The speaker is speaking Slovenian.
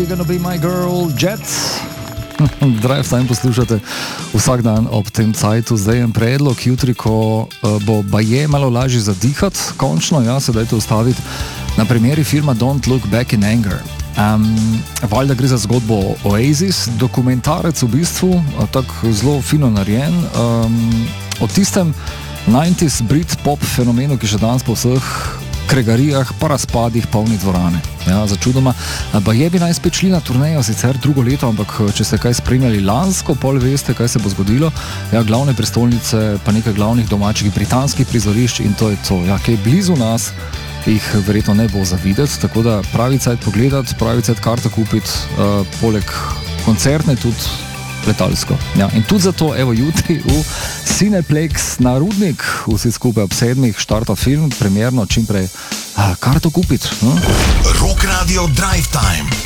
You Gonna Be My Girl, Jets. Drive Time poslušate vsak dan ob tem cajtu. Zdaj je predlog jutri, ko bo baje malo lažje zadihati, končno, ja, se dajte ustaviti na primeri filma Don't Look Back in Anger. Valjda gre za zgodbo Oasis, dokumentarec v bistvu, tako zelo fino narejen, o tistem 90s Brit pop fenomenu, ki še danes po vseh kregarijah pa razpadih polni dvorane. Ja, začudoma. Baje bi naj spet šli na turnejo, sicer drugo leto, ampak če ste kaj spremljali lansko, pol veste, kaj se bo zgodilo. Ja, glavne prestolnice, pa nekaj glavnih domačih britanskih prizorišč in to je to. Ja, kaj je blizu nas, jih verjetno ne bo za videti, tako da pravi cajt pogledati, pravi cajt karto kupiti, poleg koncertne tudi letalsko. Ja, in tudi zato, evo, jutri v Cineplex na Rudnik, vsi skupaj ob 7 štarta film, premierno čimprej karto kupiti. Rock Radio Drive Time.